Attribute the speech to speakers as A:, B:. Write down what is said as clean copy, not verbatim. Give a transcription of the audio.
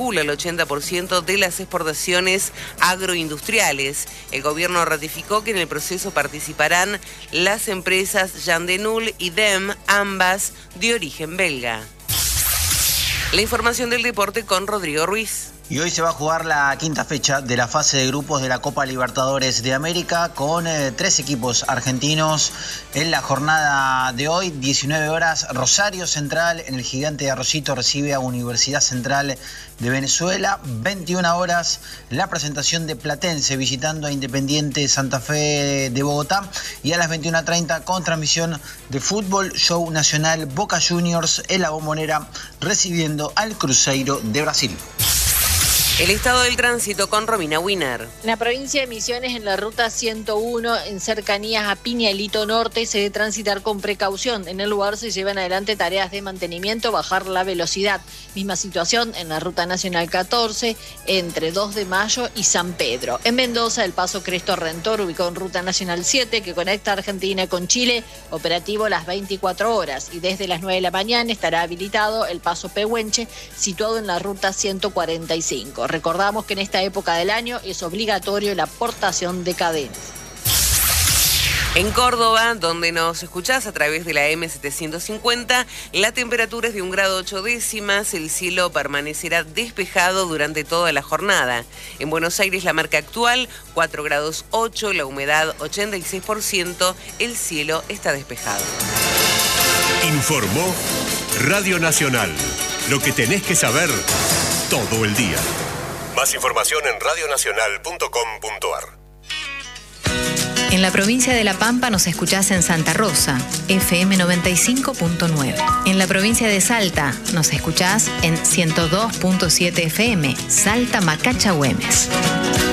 A: calcula el 80% de las exportaciones agroindustriales. El gobierno ratificó que en el proceso participarán las empresas Yandenul y DEM, ambas de origen belga. La información del deporte con Rodrigo Ruiz.
B: Y hoy se va a jugar la quinta fecha de la fase de grupos de la Copa Libertadores de América con 3 equipos argentinos. En la jornada de hoy, 19 horas, Rosario Central en el Gigante de Arroyito recibe a Universidad Central de Venezuela. 21 horas, la presentación de Platense visitando a Independiente Santa Fe de Bogotá. Y a las 21:30 con transmisión de fútbol, show nacional Boca Juniors en la Bombonera recibiendo al Cruzeiro de Brasil.
A: El estado del tránsito con Romina Wiener.
C: En la provincia de Misiones, en la ruta 101, en cercanías a Piñalito Norte, se debe transitar con precaución. En el lugar se llevan adelante tareas de mantenimiento, bajar la velocidad. Misma situación en la ruta nacional 14, entre 2 de Mayo y San Pedro. En Mendoza, el paso Cristo Rentor, ubicado en ruta nacional 7, que conecta Argentina con Chile, operativo las 24 horas. Y desde las 9 de la mañana estará habilitado el paso Pehuenche, situado en la ruta 145. Recordamos que en esta época del año es obligatorio la portación de cadenas.
A: En Córdoba, donde nos escuchás a través de la M750, la temperatura es de 1 grado 8 décimas, el cielo permanecerá despejado durante toda la jornada. En Buenos Aires, la marca actual, 4 grados 8, la humedad 86%, el cielo está despejado.
D: Informó Radio Nacional, lo que tenés que saber todo el día. Más información en radionacional.com.ar.
E: En la provincia de La Pampa nos escuchás en Santa Rosa, FM 95.9. En la provincia de Salta nos escuchás en 102.7 FM, Salta Macacha Güemes.